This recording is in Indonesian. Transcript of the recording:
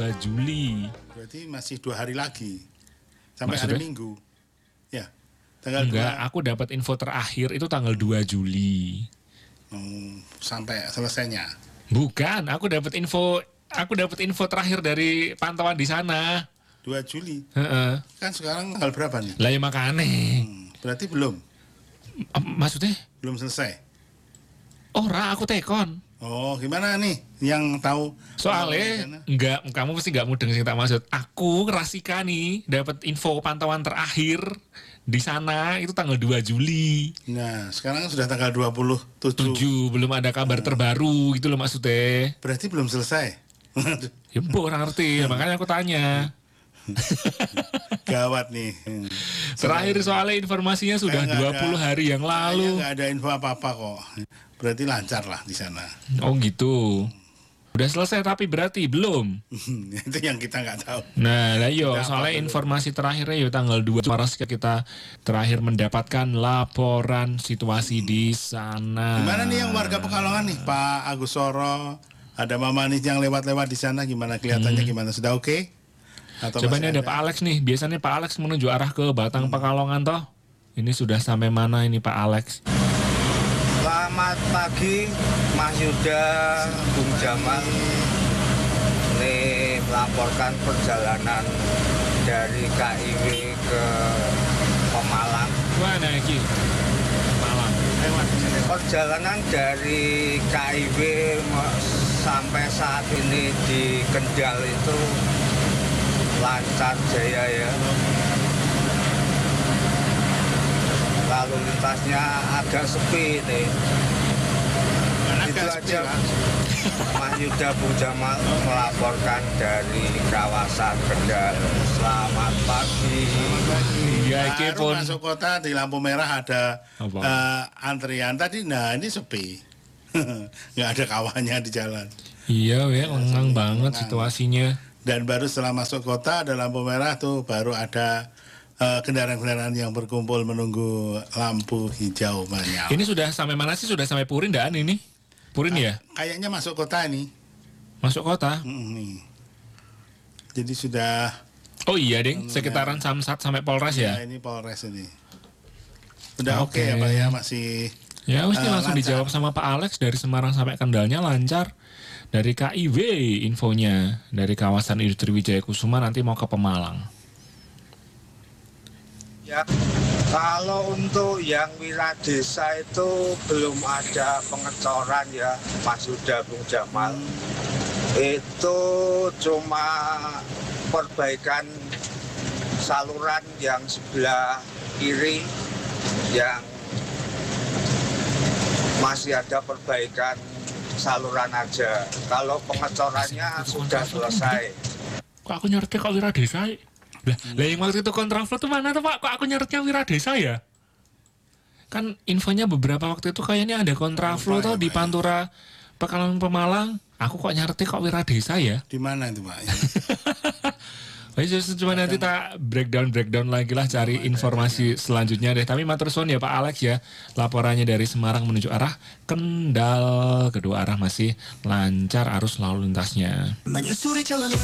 2 Juli. Berarti masih 2 hari lagi. Sampai Maksudnya? hari Minggu. Ya. Tanggal Enggak, 2. aku dapat info terakhir itu tanggal 2 Juli. Sampai selesainya. Bukan, aku dapat info terakhir dari pantauan di sana. 2 Juli. Heeh. Kan sekarang tanggal berapa nih? Lah ya makane. Berarti belum Maksudnya? selesai. Ora, aku tekon. Oh, gimana nih yang tahu? Soalnya enggak, kamu pasti enggak mudeng sih tak maksud. Aku Rasika nih dapat info pantauan terakhir di sana itu tanggal 2 Juli. Nah, sekarang sudah tanggal 27. 7 belum ada kabar terbaru gitu loh maksudnya. Berarti belum selesai. Ya mbok ora ngerti, makanya aku tanya. Gawat nih. Terakhir soalnya informasinya sudah 20 hari yang lalu. Nggak ada info apa-apa kok. Berarti lancar lah di sana. Oh gitu. Udah selesai tapi berarti belum. Itu yang kita nggak tahu. Nah, lah yo, Udah soalnya apa belum? informasi terakhirnya yo tanggal 2 Maret kita terakhir mendapatkan laporan situasi di sana. Gimana nih yang warga Pekalongan nih, Pak Agus Soro, ada Mama nih yang lewat-lewat di sana, gimana kelihatannya gimana? Sudah oke? Atau Coba masih ini ada Pak Alex nih. Biasanya Pak Alex menuju arah ke Batang Pekalongan toh. Ini sudah sampai mana ini Pak Alex? Selamat pagi Mas Yuda, Bung Jamal. Ini melaporkan perjalanan dari KIW ke Pemalang. Mana iki? Malang. Perjalanan dari KIW sampai saat ini di Kendal itu lancar jaya ya. Lalu lintasnya agak sepi nih. Itu aja Mas Yuda Bung Jamal melaporkan dari kawasan Kendal. Selamat pagi. Ya iki Baru pun masuk kota di lampu merah ada Apa? antrian tadi. Nah ini sepi, nggak ada kawannya di jalan. iya ya, lengang banget situasinya. Dan baru setelah masuk kota ada lampu merah tuh baru ada kendaraan-kendaraan yang berkumpul menunggu lampu hijau menyala. Ini sudah sampai mana sih? Sudah sampai Purin daan ini? Purin ya? Kayaknya masuk kota ini. Masuk kota? Nih. Jadi sudah. Oh iya ding, sekitaran Samsat sampai Polres Ya, ya? ini Polres ini. Udah oke Oke. ya Pak ya, masih. Ya mesti langsung lancar. dijawab sama Pak Alex. Dari Semarang sampai Kendalnya lancar. Dari KIW infonya. Dari kawasan industri Wijaya Kusuma nanti mau ke Pemalang. Ya, kalau untuk yang Wiradesa itu belum ada pengecoran ya, Mas Yuda Bung Jamal. Itu cuma perbaikan saluran yang sebelah kiri yang masih ada perbaikan saluran aja. Kalau pengecorannya sudah selesai. Kok aku nyeretnya kok Wiradesa? Lah yang waktu itu kontraflow tuh mana tuh Pak? Kok aku nyeretnya Wiradesa ya? Kan infonya beberapa waktu itu kayaknya ada kontraflow tuh di Pantura Pekalongan Pemalang. Aku kok nyeretnya kok Wiradesa ya? Di mana itu Pak? Cuma nanti tak breakdown lagi lah cari informasi selanjutnya deh. Tapi matur suwun ya Pak Alex ya. Laporannya dari Semarang menuju arah Kendal. Kedua arah masih lancar arus lalu lintasnya.